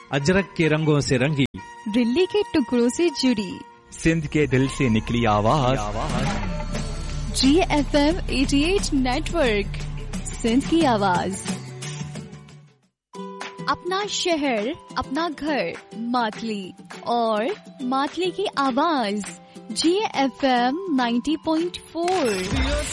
अजरक के रंगों से रंगी, दिल्ली के टुकड़ों से जुड़ी, सिंध के दिल से निकली आवाज, GFM 88 नेटवर्क, सिंध की आवाज। अपना शहर, अपना घर, मातली और मातली की आवाज, GFM 90.4।